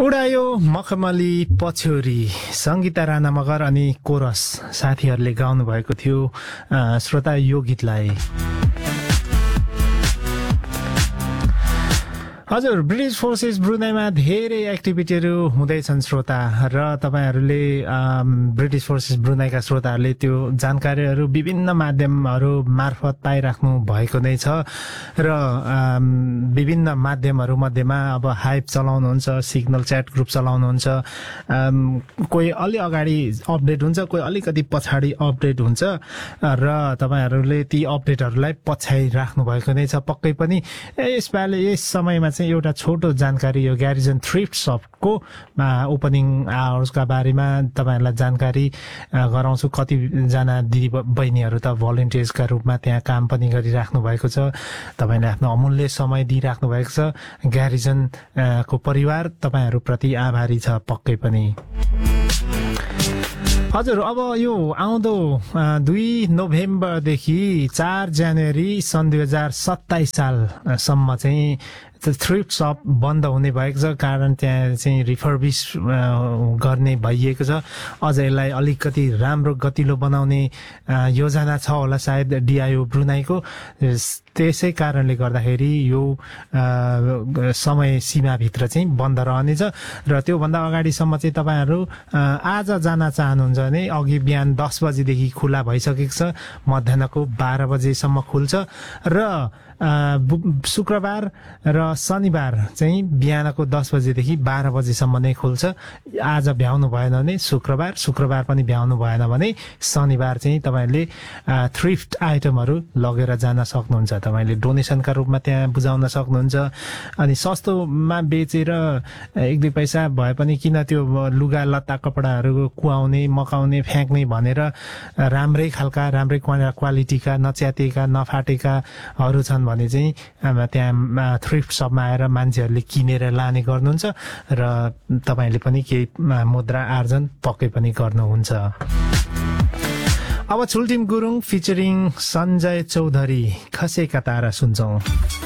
उडायो मखमली पछ्यौरी संगीता राणा मगर अनि कोरस साथीहरूले गाउनु भएको थियो। श्रोता यो गीतलाई हजुर ब्रिटिश फोर्सेस ब्रुनाईमा धेरै एक्टिभिटीहरू हुँदैछन् श्रोता, र तपाईहरूले ब्रिटिश फोर्सेस ब्रुनाईका श्रोताहरूले त्यो जानकारीहरू विभिन्न माध्यमहरू मार्फत पाइराख्नु भएको नै छ। र विभिन्न माध्यमहरू मध्येमा अब हाइप चलाउनुहुन्छ, सिग्नल च्याट ग्रुप चलाउनुहुन्छ, कोही अलि अगाडि अपडेट हुन्छ, कोही अलिकति पछाडि अपडेट हुन्छ, र तपाईहरूले ती अपडेटहरूलाई पछ्याइराख्नु भएको नै छ। पक्कै पनि यसपालि यस समयमा चाहिँ एउटा छोटो जानकारी यो ग्यारिजन थ्रिफ्ट शपको ओपनिङ आवर्सका बारेमा तपाईहरुलाई जानकारी गराउँछु। कतिजना दिदी बहिनीहरू त भलन्टियर्सका रूपमा त्यहाँ काम पनि गरिराख्नु भएको छ। तपाईले आफ्नो अमूल्य समय दिइराख्नु भएको छ। ग्यारिजन को परिवार तपाईहरुप्रति आभारी छ पक्कै पनि। हजुर, अब यो आउँदो 2 नोभेम्बरदेखि 4 जनवरी सन् 2027 सालसम्म चाहिँ थ्रिफ्ट शप बन्द हुने भएको छ। कारण त्यहाँ चाहिँ रिफर्बिस गर्ने भइएको छ। अझ यसलाई अलिकति राम्रो गतिलो बनाउने योजना छ होला सायद डिआइओ ब्रुनाईको। त्यसै कारणले गर्दाखेरि यो समय सीमाभित्र चाहिँ बन्द रहनेछ। र त्योभन्दा अगाडिसम्म चाहिँ तपाईहरु आज जान चाहनुहुन्छ भने अघि बिहान 10 बजेदेखि खुला भइसकेको छ, मध्याहको 12 बजेसम्म खुल्छ। र शुक्रबार र शनिबार चाहिँ बिहानको 10 बजेदेखि 12 बजेसम्म नै खुल्छ। आज भ्याउनु भएन भने शुक्रबार पनि भ्याउनु भएन भने शनिबार चाहिँ तपाईले थ्रिफ्ट आइटमहरू लगेर जान सक्नुहुन्छ। तपाईले डोनेसनका रूपमा त्यहाँ बुझाउन सक्नुहुन्छ। अनि सस्तोमा बेचेर 1-2 पैसा भए पनि किन त्यो लुगा लत्ता कपडाहरू कुहाउने मकाउने फ्याँक्ने भनेर राम्रै खालका राम्रै क्वालिटीका नच्यातेका नफाटेकाहरू छन् भने चाहिँ त्यहाँ थ्रिफ्ट शपमा आएर मान्छेहरूले किनेर लाने गर्नुहुन्छ। र तपाईले पनि केही मुद्रा आर्जन पक्कै पनि गर्नुहुन्छ। अब छुल्टिम गुरुङ फिचरिङ सञ्जय चौधरी खसेका तारा सुन्छौं।